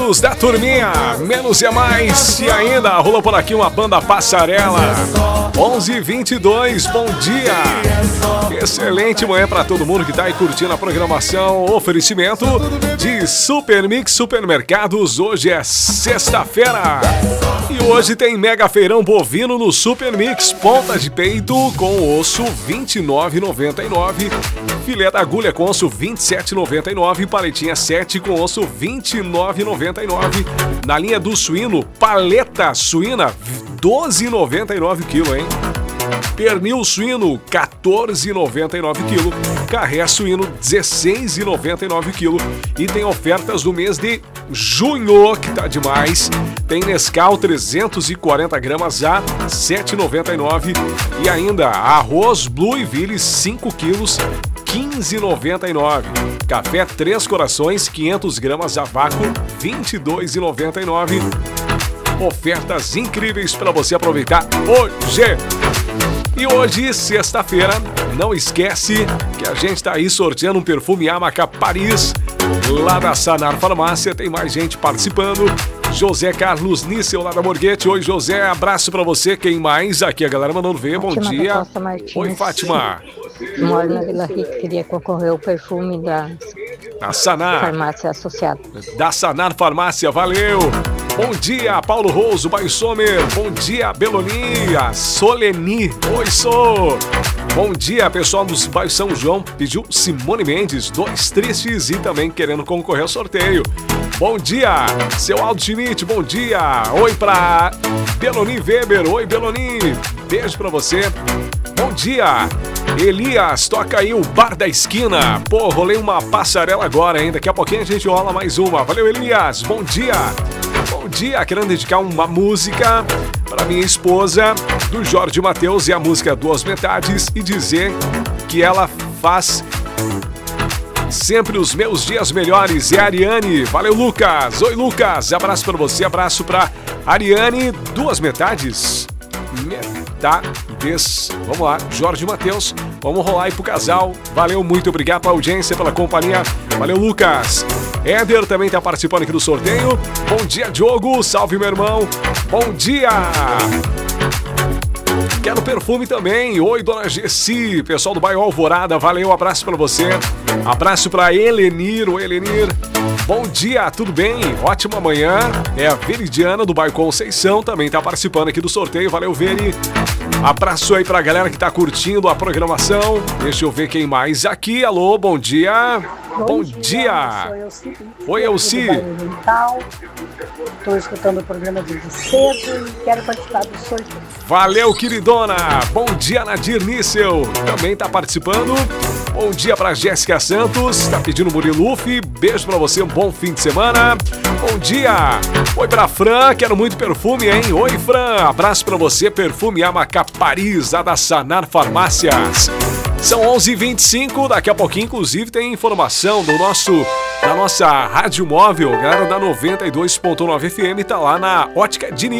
amigos da turminha, Menos é Mais. E ainda rolou por aqui uma banda Passarela. 11h22, bom dia. Excelente manhã pra todo mundo que tá aí curtindo a programação. Oferecimento de Super Mix Supermercados. Hoje é sexta-feira e hoje tem mega feirão bovino no Super Mix. Ponta de peito com osso R$ 29,99. Filé da agulha com osso R$ 27,99. Paletinha 7 com osso R$ 29,99. Na linha do suíno, paleta suína R$ 12,99 kg, hein? Pernil suíno, R$ 14,99 kg. Carré suíno, R$ 16,99 kg. E tem ofertas do mês de junho, que tá demais. Tem Nescau 340 gramas a R$ 7,99. E ainda arroz Blueville 5 quilos, R$ 15,99. Café Três Corações 500 gramas a vácuo, R$ 22,99. Ofertas incríveis para você aproveitar hoje. E hoje, sexta-feira, não esquece que a gente tá aí sorteando um perfume Amaca Paris lá da Sanar Farmácia. Tem mais gente participando. José Carlos Nícel lá da Morguete. Oi, José, abraço pra você. Quem mais? Aqui a galera mandando ver. Bom dia. Oi, Fátima. Moro na Vila Rica, queria concorrer ao perfume da Sanar Farmácia Associada. Da Sanar Farmácia, valeu. Bom dia, Paulo Roso, Bairro Sommer. Bom dia, Belonia, Soleni. Oi, Sou. Bom dia, pessoal do bairro São João. Pediu Simone Mendes, Dois Tristes, e também querendo concorrer ao sorteio. Bom dia, seu Aldo Schmidt, bom dia. Oi pra Beloni Weber. Oi, Beloni. Beijo pra você. Bom dia. Elias, toca aí o Bar da Esquina. Pô, rolei uma passarela agora, hein? Daqui a pouquinho a gente rola mais uma. Valeu, Elias. Bom dia. Bom dia. Querendo dedicar uma música para minha esposa, do Jorge Mateus, e a música Duas Metades, e dizer que ela faz sempre os meus dias melhores. É a Ariane. Valeu, Lucas. Oi, Lucas. Abraço para você. Abraço para Ariane. Duas metades. Metades. Vamos lá, Jorge Mateus. Vamos rolar aí pro casal. Valeu, muito obrigado pela audiência, pela companhia. Valeu, Lucas. Éder também tá participando aqui do sorteio. Bom dia, Diogo. Salve, meu irmão. Bom dia. Quero perfume também. Oi, dona Gessi. Pessoal do bairro Alvorada, valeu. Abraço pra você. Abraço pra Elenir. Oi, Elenir. Bom dia, tudo bem? Ótima manhã. É a Veridiana do bairro Conceição, também tá participando aqui do sorteio. Valeu, Veri. Abraço aí pra galera que tá curtindo a programação. Deixa eu ver quem mais aqui. Alô, bom dia. Bom dia. Sou Elci. Oi, Elci. Estou escutando o programa desde cedo e quero participar do sorteio. Valeu, queridona. Bom dia, Nadir Nícel. Também tá participando. Bom dia pra Jéssica Santos. Tá pedindo Muriluf. Beijo pra você, um bom fim de semana. Bom dia. Oi pra Fran, quero muito perfume, hein? Oi, Fran. Abraço pra você, perfume Amaca Paris, da Sanar Farmácias. São 11h25, daqui a pouquinho, inclusive, tem informação da nossa rádio móvel, galera da 92.9 FM, tá lá na Ótica Diniz.